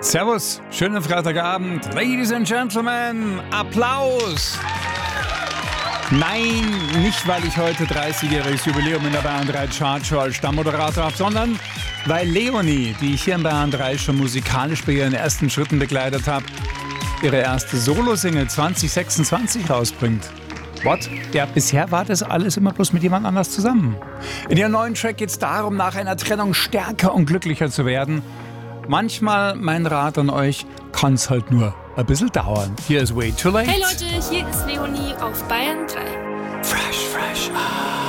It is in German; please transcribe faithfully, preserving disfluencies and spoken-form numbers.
Servus, schönen Freitagabend. Ladies and Gentlemen, Applaus! Nein, nicht weil ich heute dreißigjähriges Jubiläum in der Bayern drei Chartshow als Stammmoderator habe, sondern weil Leonie, die ich hier in Bayern drei schon musikalisch bei ihren ersten Schritten begleitet habe, ihre erste Solo-Single zwanzig sechsundzwanzig rausbringt. What? Ja, bisher war das alles immer bloß mit jemand anders zusammen. In ihrem neuen Track geht es darum, nach einer Trennung stärker und glücklicher zu werden. Manchmal, mein Rat an euch, kann es halt nur ein bisschen dauern. Hier ist Way Too Late. Hey Leute, hier ist Leonie auf Bayern drei. Fresh, fresh, ah.